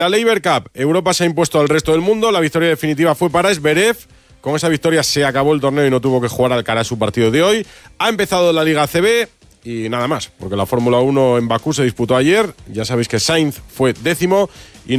La Labour Cup, Europa se ha impuesto al resto del mundo, la victoria definitiva fue para Zverev. Con esa victoria se acabó el torneo y no tuvo que jugar Alcaraz su partido de hoy. Ha empezado la Liga ACB y nada más, porque la Fórmula 1 en Bakú se disputó ayer. Ya sabéis que Sainz fue 10º y